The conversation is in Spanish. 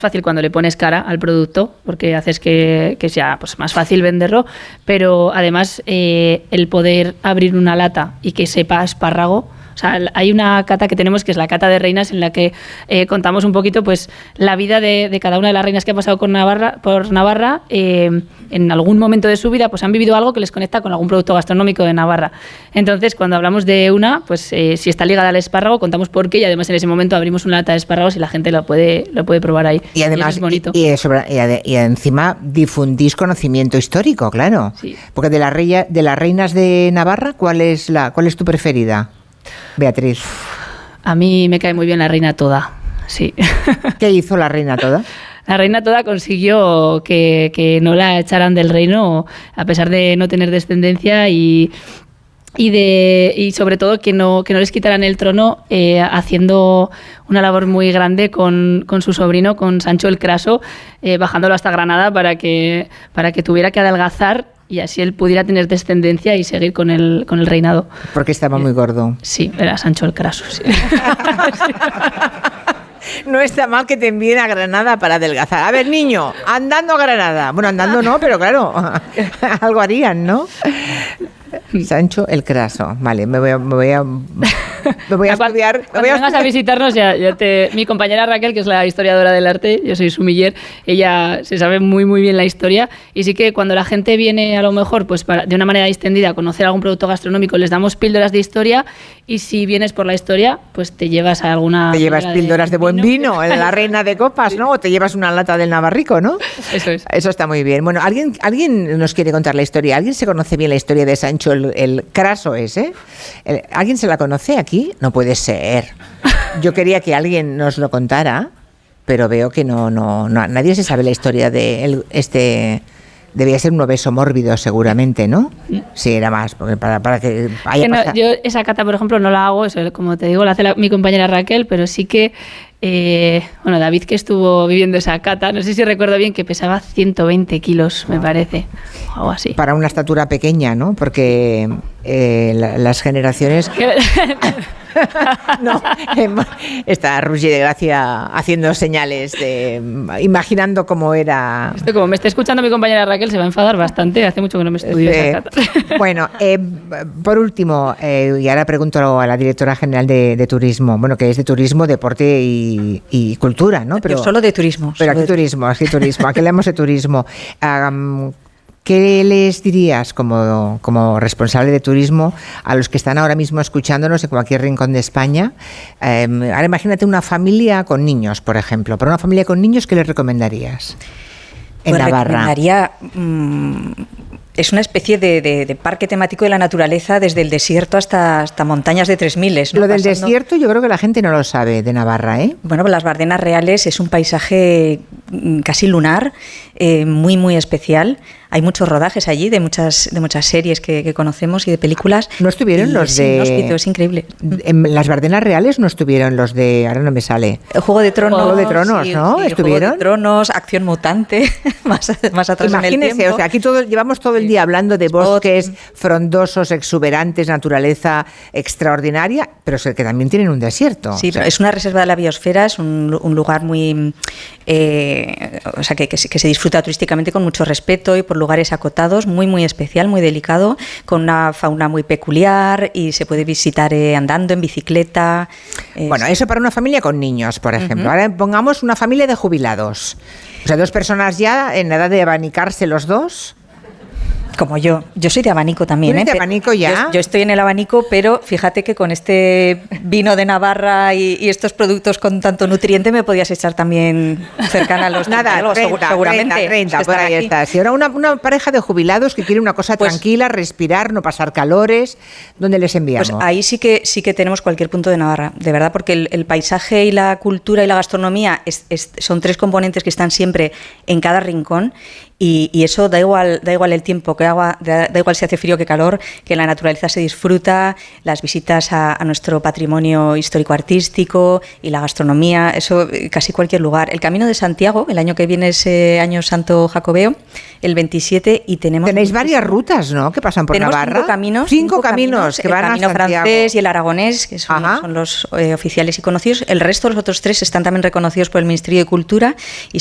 fácil cuando le pones cara al producto, porque haces que sea pues, más fácil venderlo, pero además el poder abrir una lata y que sepa a espárrago. O sea, hay una cata que tenemos que es la cata de reinas en la que contamos un poquito pues la vida de cada una de las reinas que ha pasado por Navarra. En algún momento de su vida pues han vivido algo que les conecta con algún producto gastronómico de Navarra. Entonces, cuando hablamos de una, pues si está ligada al espárrago, contamos por qué y además en ese momento abrimos una lata de espárragos y la gente lo puede probar ahí. Y además, y es bonito. Y encima difundís conocimiento histórico, claro. Sí. Porque de las reinas de Navarra, ¿cuál es tu preferida, Beatriz? A mí me cae muy bien la reina Toda, sí. ¿Qué hizo la reina Toda? La reina Toda consiguió que no la echaran del reino a pesar de no tener descendencia y sobre todo que no les quitaran el trono, haciendo una labor muy grande con su sobrino, con Sancho el Craso, bajándolo hasta Granada para que tuviera que adelgazar y así él pudiera tener descendencia y seguir con el reinado. Porque estaba muy gordo. Sí, era Sancho el Craso, sí. No está mal que te envíen a Granada para adelgazar. A ver, niño, andando a Granada. Bueno, andando no, pero claro, algo harían, ¿no? Sancho el Craso. Vale, me voy a estudiar. Cuando vengas a visitarnos, mi compañera Raquel, que es la historiadora del arte, yo soy sumiller, ella se sabe muy muy bien la historia y sí que cuando la gente viene a lo mejor pues de una manera distendida a conocer algún producto gastronómico, les damos píldoras de historia y si vienes por la historia, pues te llevas a alguna... Te llevas píldoras de buen vino, en la reina de copas, ¿no? O te llevas una lata del Navarrico, ¿no? Eso es. Eso está muy bien. Bueno, ¿alguien nos quiere contar la historia? ¿Alguien se conoce bien la historia de Sancho el Craso ese? ¿Alguien se la conoce aquí? No puede ser. Yo quería que alguien nos lo contara, pero veo que no nadie se sabe la historia de este. Debía ser un obeso mórbido seguramente, ¿no? Sí, era más, porque para que haya pasado. Yo esa cata, por ejemplo, no la hago, eso, como te digo, la hace mi compañera Raquel, pero sí que David, que estuvo viviendo esa cata, no sé si recuerdo bien, que pesaba 120 kilos, me parece, o algo así. Para una estatura pequeña, ¿no? Porque las generaciones... No, está Rugi de Gracia haciendo señales, imaginando cómo era... Esto, como me está escuchando mi compañera Raquel, se va a enfadar bastante, hace mucho que no me estudio esa cata. Bueno, por último, y ahora pregunto a la directora general de turismo, bueno, que es de turismo, deporte y cultura, ¿no? Pero solo de turismo. Pero aquí turismo, aquí hablamos de turismo. ¿Qué les dirías como responsable de turismo a los que están ahora mismo escuchándonos en cualquier rincón de España? Ahora imagínate una familia con niños, por ejemplo. Para una familia con niños, ¿qué les recomendarías en Navarra? Recomendaría... es una especie de parque temático de la naturaleza, desde el desierto hasta montañas de 3000, ¿no? Lo del desierto yo creo que la gente no lo sabe de Navarra, ¿eh? Bueno, las Bardenas Reales es un paisaje casi lunar, muy muy especial. Hay muchos rodajes allí de muchas series que conocemos y de películas. ¿No estuvieron los de...? Inhóspito, es increíble. En las Bardenas Reales no estuvieron los de... Ahora no me sale. Juego de Tronos. Juego de Tronos, sí, ¿no? Sí, ¿estuvieron? Juego de Tronos, Acción Mutante, más atrás. Imagínese, en el tiempo. O sea, aquí llevamos todo el día hablando de bosques frondosos, exuberantes, naturaleza extraordinaria, pero es que también tienen un desierto. Sí, pero es una reserva de la biosfera, es un lugar muy... o sea, que se disfruta turísticamente con mucho respeto y por lugares acotados, muy muy especial, muy delicado, con una fauna muy peculiar y se puede visitar andando, en bicicleta. Bueno, eso para una familia con niños, por ejemplo. Ahora pongamos una familia de jubilados. O sea, 2 personas ya en edad de abanicarse los dos. Como yo soy de abanico también. ¿Eres de abanico ya? Yo estoy en el abanico, pero fíjate que con este vino de Navarra y estos productos con tanto nutriente me podías echar también cercana a los... Nada, 30, seguramente. 30, por ahí está. Si ahora una pareja de jubilados que quiere una cosa tranquila, respirar, no pasar calores, ¿dónde les enviamos? Pues ahí sí que tenemos cualquier punto de Navarra, de verdad, porque el paisaje y la cultura y la gastronomía son 3 componentes que están siempre en cada rincón. Y eso da igual el tiempo que haga, da igual si hace frío que calor, que en la naturaleza se disfruta, las visitas a nuestro patrimonio histórico-artístico y la gastronomía, eso casi cualquier lugar. El Camino de Santiago, el año que viene es Año Santo Jacobeo, el 27, y tenéis varias rutas, ¿no?, que pasan por Navarra. Cinco caminos que van a Santiago. El camino francés y el aragonés, que son los oficiales y conocidos. El resto, los otros 3, están también reconocidos por el Ministerio de Cultura y